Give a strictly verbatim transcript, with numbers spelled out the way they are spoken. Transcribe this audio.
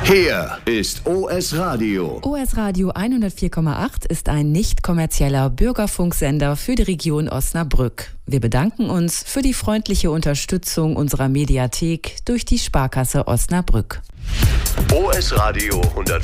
Hier ist O S Radio. O S Radio hundertvier Komma acht ist ein nicht kommerzieller Bürgerfunksender für die Region Osnabrück. Wir bedanken uns für die freundliche Unterstützung unserer Mediathek durch die Sparkasse Osnabrück. O S Radio